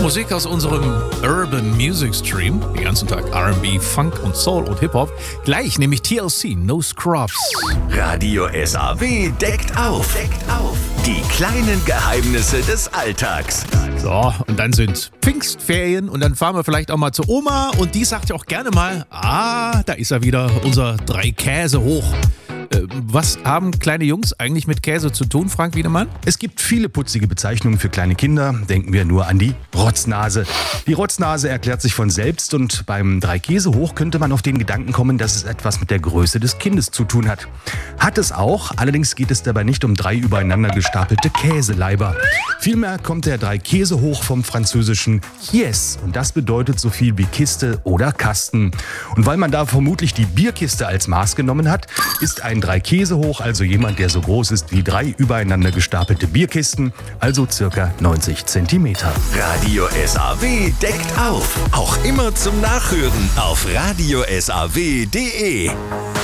Musik aus unserem Urban Music Stream. Den ganzen Tag R&B, Funk und Soul und Hip-Hop. Gleich nämlich TLC, No Scrubs. Radio SAW deckt auf. Die kleinen Geheimnisse des Alltags. So, und dann sind Pfingstferien und dann fahren wir vielleicht auch mal zur Oma und die sagt ja auch gerne mal, da ist er wieder, unser 3 Käse hoch. Was haben kleine Jungs eigentlich mit Käse zu tun, Frank Wiedemann? Es gibt viele putzige Bezeichnungen für kleine Kinder. Denken wir nur an die Rotznase. Die Rotznase erklärt sich von selbst und beim 3 Käse hoch könnte man auf den Gedanken kommen, dass es etwas mit der Größe des Kindes zu tun hat. Hat es auch, allerdings geht es dabei nicht um 3 übereinander gestapelte Käseleiber. Vielmehr kommt der 3 Käse hoch vom französischen Chies und das bedeutet so viel wie Kiste oder Kasten. Und weil man da vermutlich die Bierkiste als Maß genommen hat, ist ein 3 Käse hoch also jemand, der so groß ist wie 3 übereinander gestapelte Bierkisten, also circa 90 Zentimeter. Radio SAW deckt auf. Auch immer zum Nachhören auf radiosaw.de.